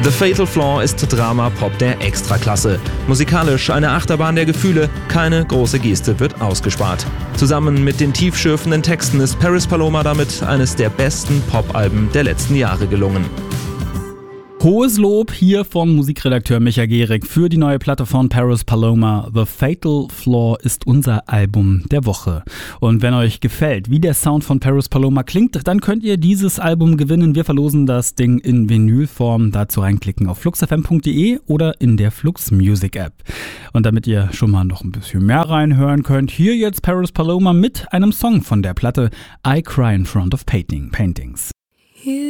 The Fatal Flaw ist Drama-Pop der Extraklasse. Musikalisch eine Achterbahn der Gefühle, keine große Geste wird ausgespart. Zusammen mit den tiefschürfenden Texten ist Paris Paloma damit eines der besten Pop-Alben der letzten Jahre gelungen. Hohes Lob hier von Musikredakteur Micha Gehrig für die neue Platte von Paris Paloma. The Fatal Flaw ist unser Album der Woche. Und wenn euch gefällt, wie der Sound von Paris Paloma klingt, dann könnt ihr dieses Album gewinnen. Wir verlosen das Ding in Vinylform. Dazu reinklicken auf fluxfm.de oder in der Flux Music App. Und damit ihr schon mal noch ein bisschen mehr reinhören könnt, hier jetzt Paris Paloma mit einem Song von der Platte I Cry in Front of Paintings.